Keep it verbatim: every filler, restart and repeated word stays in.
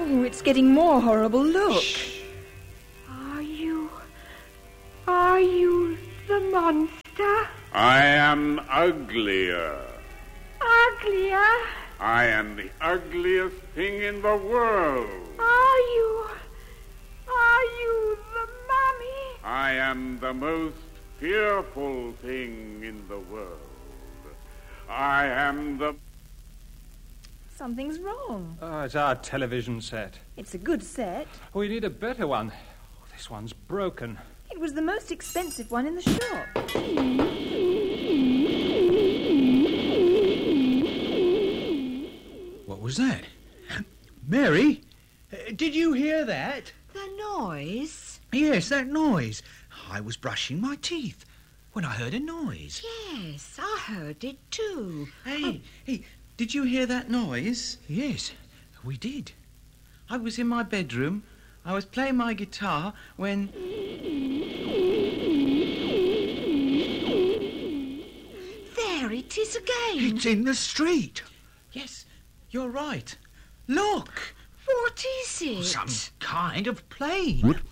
Oh, it's getting more horrible. Look. Shh. Are you... Are you the monster? I am uglier. Uglier? I am the ugliest thing in the world. Are you... Are you the mummy? I am the most fearful thing in the world. I am the... Something's wrong. Oh, it's our television set. It's a good set. We need a better one. Oh, this one's broken. It was the most expensive one in the shop. What was that? Mary, uh, did you hear that? The noise? Yes, that noise. I was brushing my teeth when I heard a noise. Yes, I heard it too. Hey, Oh, hey, did you hear that noise? Yes, we did. I was in my bedroom. I was playing my guitar when... there it is again. It's in the street. Yes, you're right. Look! What is it? Some kind of plane.